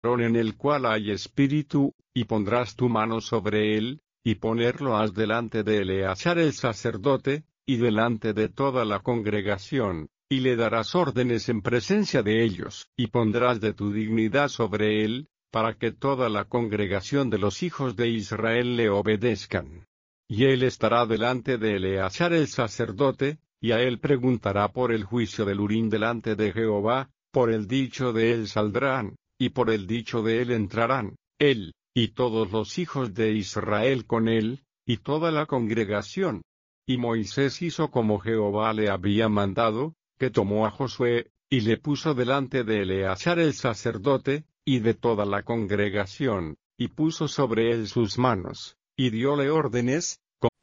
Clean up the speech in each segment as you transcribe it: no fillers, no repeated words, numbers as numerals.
en el cual hay espíritu, y pondrás tu mano sobre él, y ponerlo has delante de Eleazar el sacerdote, y delante de toda la congregación, y le darás órdenes en presencia de ellos, y pondrás de tu dignidad sobre él, para que toda la congregación de los hijos de Israel le obedezcan. Y él estará delante de Eleazar el sacerdote, y a él preguntará por el juicio del Urim delante de Jehová, por el dicho de él saldrán, y por el dicho de él entrarán, él, y todos los hijos de Israel con él, y toda la congregación. Y Moisés hizo como Jehová le había mandado, que tomó a Josué, y le puso delante de Eleazar el sacerdote, y de toda la congregación, y puso sobre él sus manos, y dióle órdenes,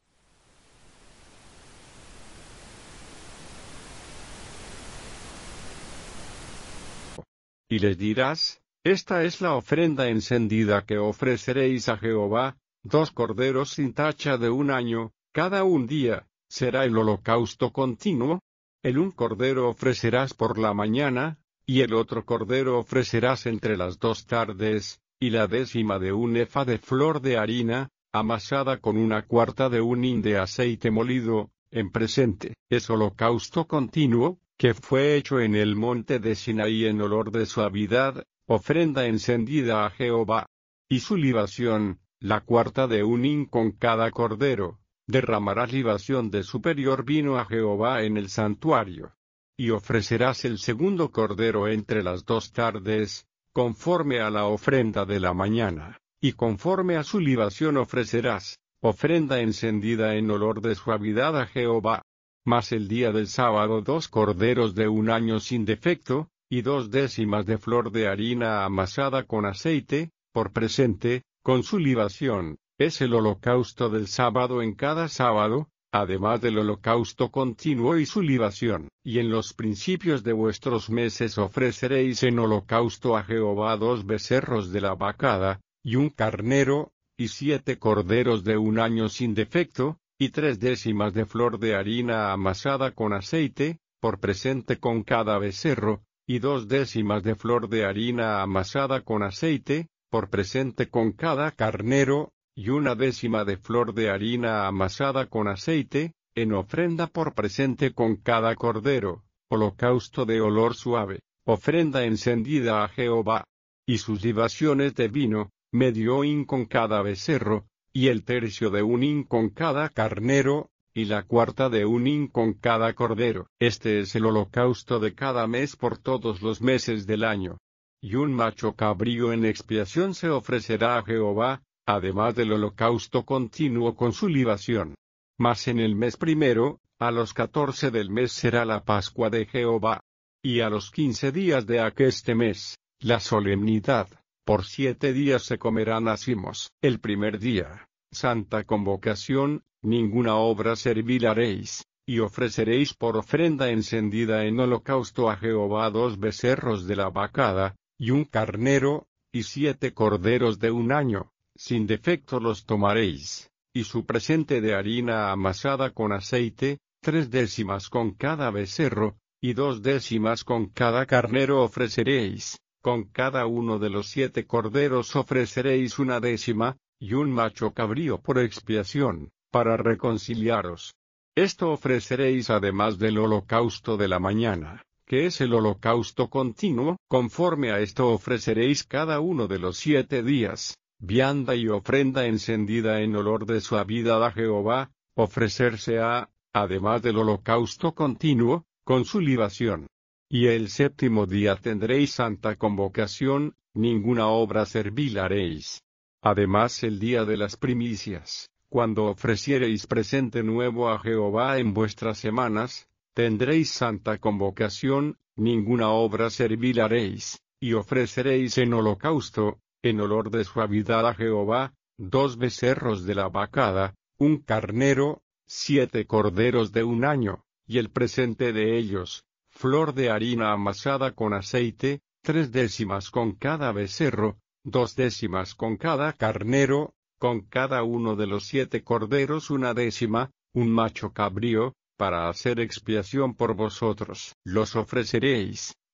y les dirás: esta es la ofrenda encendida que ofreceréis a Jehová, 2 corderos sin tacha de 1 año, cada un día, será el holocausto continuo. El un cordero ofrecerás por la mañana, y el otro cordero ofrecerás entre las 2 tardes, y la décima de 1 efa de flor de harina, amasada con 1/4 de un hin de aceite molido, en presente. Es holocausto continuo, que fue hecho en el monte de Sinaí en olor de suavidad, ofrenda encendida a Jehová. Y su libación, la 1/4 de un hin con cada cordero. Derramarás libación de superior vino a Jehová en el santuario. Y ofrecerás el segundo cordero entre las 2 tardes, conforme a la ofrenda de la mañana, y conforme a su libación ofrecerás, ofrenda encendida en olor de suavidad a Jehová. Mas el día del sábado 2 corderos de 1 año sin defecto, y 2 décimas de flor de harina amasada con aceite, por presente, con su libación. Es el holocausto del sábado en cada sábado, además del holocausto continuo y su libación. Y en los principios de vuestros meses ofreceréis en holocausto a Jehová 2 becerros de la vacada, y un carnero, y 7 corderos de 1 año sin defecto, y 3 décimas de flor de harina amasada con aceite, por presente con cada becerro, y 2 décimas de flor de harina amasada con aceite, por presente con cada carnero, y 1 décima de flor de harina amasada con aceite, en ofrenda por presente con cada cordero, holocausto de olor suave, ofrenda encendida a Jehová. Y sus libaciones de vino, medio hin con cada becerro, y el tercio de un hin con cada carnero, y la 1/4 de un hin con cada cordero. Este es el holocausto de cada mes por todos los meses del año. Y un macho cabrío en expiación se ofrecerá a Jehová, además del holocausto continuo con su libación. Mas en el mes primero, a los 14 del mes será la Pascua de Jehová. Y a los 15 días de aqueste mes, la solemnidad, por 7 días se comerán acimos. El primer día, santa convocación, ninguna obra servil haréis, y ofreceréis por ofrenda encendida en holocausto a Jehová 2 becerros de la vacada, y un carnero, y 7 corderos de 1 año. Sin defecto los tomaréis, y su presente de harina amasada con aceite, 3 décimas con cada becerro, y 2 décimas con cada carnero ofreceréis, con cada uno de los 7 corderos ofreceréis 1 décima, y un macho cabrío por expiación, para reconciliaros. Esto ofreceréis además del holocausto de la mañana, que es el holocausto continuo. Conforme a esto ofreceréis cada uno de los 7 días, vianda y ofrenda encendida en olor de suavidad a Jehová, ofrecerse a, además del holocausto continuo, con su libación. Y el séptimo día tendréis santa convocación, ninguna obra servil haréis. Además el día de las primicias, cuando ofreciereis presente nuevo a Jehová en vuestras semanas, tendréis santa convocación, ninguna obra servil haréis, y ofreceréis en holocausto, en olor de suavidad a Jehová, 2 becerros de la vacada, un carnero, 7 corderos de 1 año, y el presente de ellos, flor de harina amasada con aceite, 3 décimas con cada becerro, 2 décimas con cada carnero, con cada uno de los 7 corderos 1 décima, un macho cabrío, para hacer expiación por vosotros. Los ofreceréis,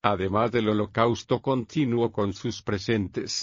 además del holocausto continuo con sus presentes.